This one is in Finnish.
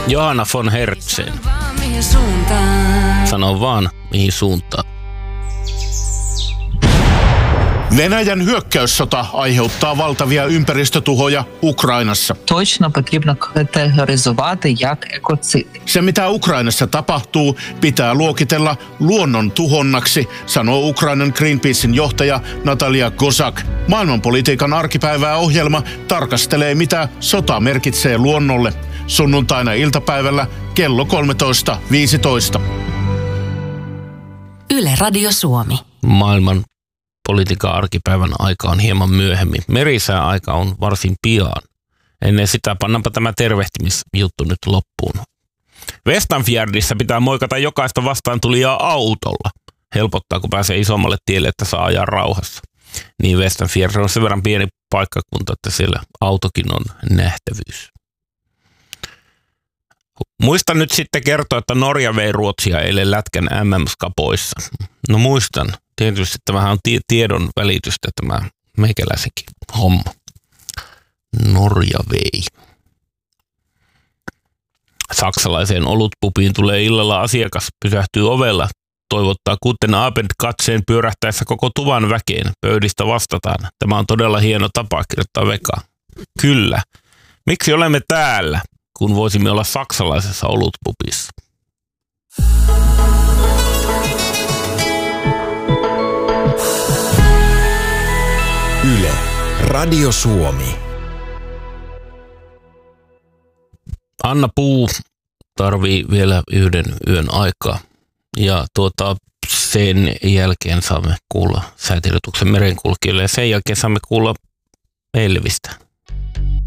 Johanna von Hertzen. Sano vaan, mihin suuntaan. Venäjän hyökkäyssota aiheuttaa valtavia ympäristötuhoja Ukrainassa. Точно потрібно категоризувати як екоцид. Se, mitä Ukrainassa tapahtuu, pitää luokitella luonnon tuhonnaksi, sanoo Ukrainan Greenpeacein johtaja Natalia Kozak. Maailmanpolitiikan arkipäivää ohjelma tarkastelee, mitä sota merkitsee luonnolle. Sunnuntaina iltapäivällä kello 13.15. Yle Radio Suomi. Maailman politiikan arkipäivän aika on hieman myöhemmin. Merisään aika on varsin pian. Ennen sitä pannaanpa tämä tervehtimisjuttu nyt loppuun. Vestanfjärdissä pitää moikata jokaista vastaantulijaa autolla. Helpottaa, kun pääsee isommalle tielle, että saa ajaa rauhassa. Niin Vestanfjärd on sen verran pieni paikkakunta, että siellä autokin on nähtävyys. Muistan nyt sitten kertoa, että Norja vei Ruotsia eilen lätkän MM-skapoissa. No muistan. Tietysti tämähän on tiedon välitystä tämä meikäläisenkin homma. Norja vei. Saksalaiseen olutpubiin tulee illalla asiakas, pysähtyy ovella, toivottaa Guten Abend katseen pyörähtäessä koko tuvan väkeen. Pöydistä vastataan. Tämä on todella hieno tapa, kirjoittaa Veka. Kyllä. Miksi olemme täällä, kun voisimme olla saksalaisessa olutpubissa? Yle, Radio Suomi. Anna Puu tarvii vielä yhden yön aikaa. Ja sen jälkeen saamme kuulla säätiedotuksen merenkulkijoille ja sen jälkeen saamme kuulla Elvistä.